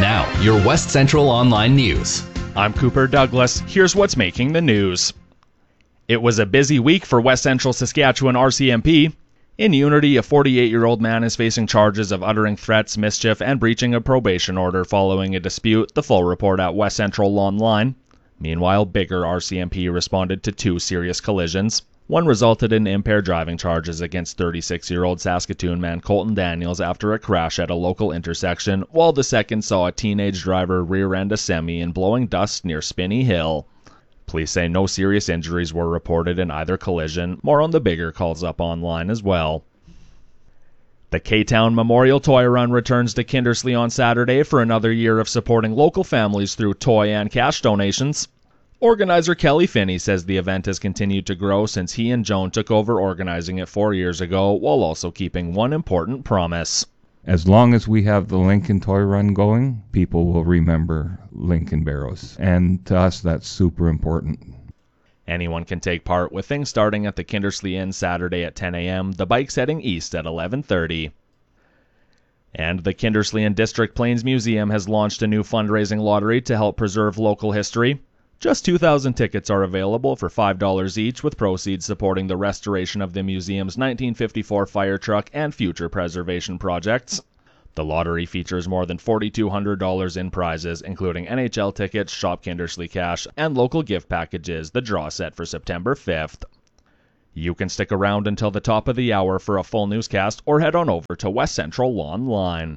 Now, your West Central Online News. I'm Cooper Douglas. Here's what's making the news. It was a busy week for West Central Saskatchewan RCMP. In Unity, a 48-year-old man is facing charges of uttering threats, mischief, and breaching a probation order following a dispute. The full report at West Central Online. Meanwhile, Biggar RCMP responded to 2 serious collisions. One resulted in impaired driving charges against 36-year-old Saskatoon man Colton Daniels after a crash at a local intersection, while the second saw a teenage driver rear-end a semi in blowing dust near Spinney Hill. Police say no serious injuries were reported in either collision. More on the Biggar calls up online as well. The K-Town Memorial Toy Run returns to Kindersley on Saturday for another year of supporting local families through toy and cash donations. Organizer Kelly Finney says the event has continued to grow since he and Joan took over organizing it 4 years ago, while also keeping one important promise. As long as we have the Lincoln Toy Run going, people will remember Lincoln Barrows. And to us, that's super important. Anyone can take part, with things starting at the Kindersley Inn Saturday at 10 a.m., the bikes heading east at 11:30. And the Kindersley and District Plains Museum has launched a new fundraising lottery to help preserve local history. Just 2,000 tickets are available for $5 each, with proceeds supporting the restoration of the museum's 1954 fire truck and future preservation projects. The lottery features more than $4,200 in prizes, including NHL tickets, Shop Kindersley cash, and local gift packages. The draw set for September 5th. You can stick around until the top of the hour for a full newscast, or head on over to West Central Online.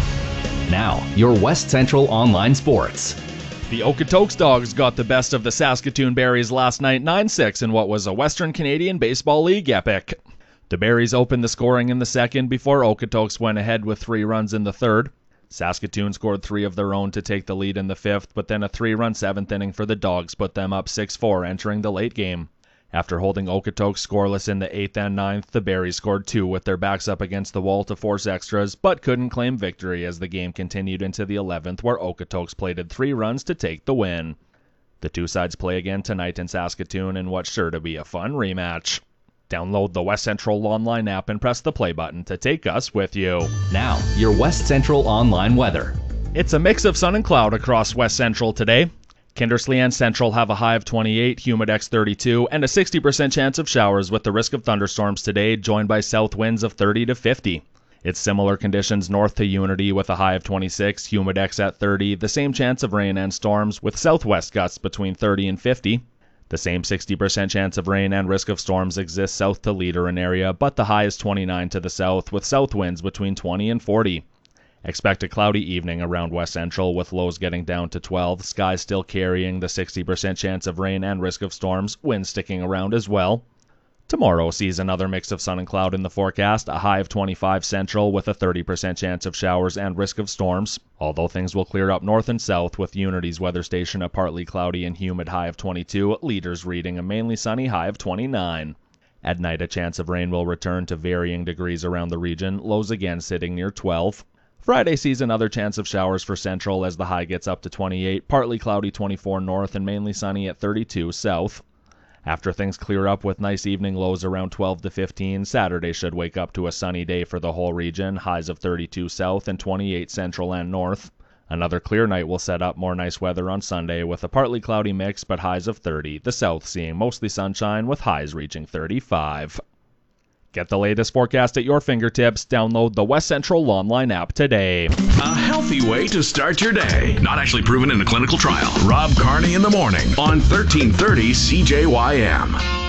Now, your West Central Online Sports. The Okotoks Dogs got the best of the Saskatoon Berries last night 9-6 in what was a Western Canadian Baseball League epic. The Berries opened the scoring in the second before Okotoks went ahead with 3 runs in the third. Saskatoon scored 3 of their own to take the lead in the fifth, but then a 3-run 7th inning for the Dogs put them up 6-4 entering the late game. After holding Okotoks scoreless in the 8th and 9th, the Berries scored 2 with their backs up against the wall to force extras, but couldn't claim victory as the game continued into the 11th, where Okotoks plated 3 runs to take the win. The two sides play again tonight in Saskatoon in what's sure to be a fun rematch. Download the West Central Online app and press the play button to take us with you. Now, your West Central Online weather. It's a mix of sun and cloud across West Central today. Kindersley and Central have a high of 28, Humidex 32, and a 60% chance of showers with the risk of thunderstorms today, joined by south winds of 30 to 50. It's similar conditions north to Unity with a high of 26, Humidex at 30, the same chance of rain and storms with southwest gusts between 30 and 50. The same 60% chance of rain and risk of storms exists south to Leader area, but the high is 29 to the south with south winds between 20 and 40. Expect a cloudy evening around West Central with lows getting down to 12, skies still carrying the 60% chance of rain and risk of storms, winds sticking around as well. Tomorrow sees another mix of sun and cloud in the forecast, a high of 25 Central with a 30% chance of showers and risk of storms, although things will clear up north and south with Unity's weather station a partly cloudy and humid high of 22, Leader's reading a mainly sunny high of 29. At night a chance of rain will return to varying degrees around the region, lows again sitting near 12. Friday sees another chance of showers for Central as the high gets up to 28, partly cloudy 24 north and mainly sunny at 32 south. After things clear up with nice evening lows around 12 to 15, Saturday should wake up to a sunny day for the whole region, highs of 32 south and 28 central and north. Another clear night will set up more nice weather on Sunday with a partly cloudy mix but highs of 30, the south seeing mostly sunshine with highs reaching 35. Get the latest forecast at your fingertips. Download the West Central Online app today. A healthy way to start your day. Not actually proven in a clinical trial. Rob Carney in the morning on 1330 CJYM.